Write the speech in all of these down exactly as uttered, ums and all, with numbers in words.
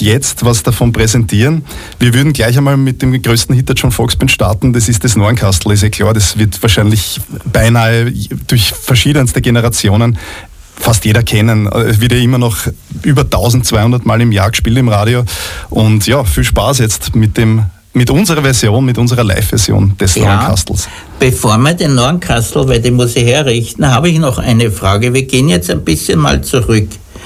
jetzt was davon präsentieren. Wir würden gleich einmal mit dem größten Hit der John Foxx Band starten, das ist das Nornkastel, ist ja klar, das wird wahrscheinlich beinahe durch verschiedenste Generationen fast jeder kennen. Es wird ja immer noch über eintausendzweihundert Mal im Jahr gespielt im Radio und ja, viel Spaß jetzt mit dem mit unserer Version, mit unserer Live-Version des ja, Nornkastels. Bevor wir den Nornkastel, weil den muss ich herrichten, habe ich noch eine Frage. Wir gehen jetzt ein bisschen mal zurück.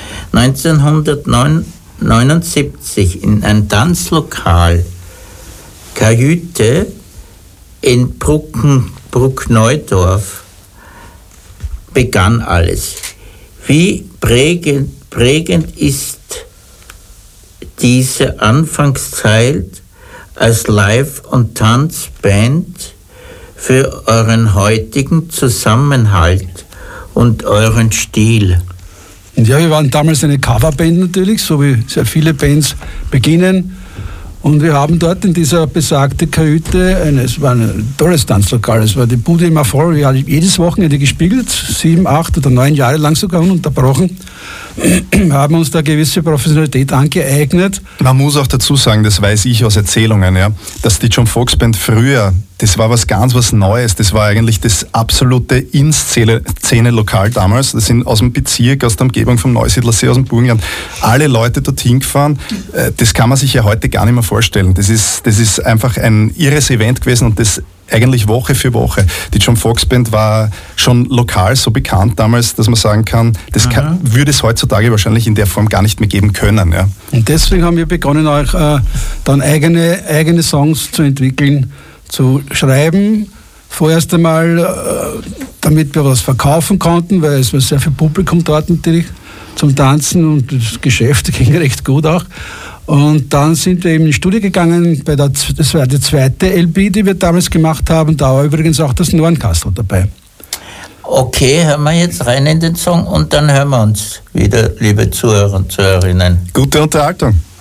neunzehnhundertneunundsiebzig in ein Tanzlokal, Kajüte in Brucken, Bruckneudorf, begann alles. Wie prägend, prägend ist diese Anfangszeit als Live- und Tanzband für euren heutigen Zusammenhalt und euren Stil? Ja, wir waren damals eine Coverband natürlich, so wie sehr viele Bands beginnen. Und wir haben dort in dieser besagten Kajüte, eine, es war ein tolles Tanzlokal, es war die Bude immer voll, wir haben jedes Wochenende gespielt, sieben, acht oder neun Jahre lang sogar ununterbrochen. Haben uns da gewisse Professionalität angeeignet. Man muss auch dazu sagen, das weiß ich aus Erzählungen, ja, dass die John Foxx Band früher, das war was ganz was Neues, das war eigentlich das absolute In-Szene-Lokal damals, das sind aus dem Bezirk, aus der Umgebung vom Neusiedlersee, aus dem Burgenland, alle Leute dorthin gefahren, das kann man sich ja heute gar nicht mehr vorstellen, das ist, das ist einfach ein irres Event gewesen und das eigentlich Woche für Woche. Die John Foxx Band war schon lokal so bekannt damals, dass man sagen kann, das kann, würde es heutzutage wahrscheinlich in der Form gar nicht mehr geben können. Ja. Und deswegen haben wir begonnen, auch äh, dann eigene, eigene Songs zu entwickeln, zu schreiben. Vorerst einmal, äh, damit wir was verkaufen konnten, weil es war sehr viel Publikum dort natürlich zum Tanzen und das Geschäft ging recht gut auch. Und dann sind wir eben in die Studie gegangen, bei der, das war die zweite L P, die wir damals gemacht haben, da war übrigens auch das Nornkastel dabei. Okay, hören wir jetzt rein in den Song und dann hören wir uns wieder, liebe Zuhörer und Zuhörerinnen. Gute Unterhaltung.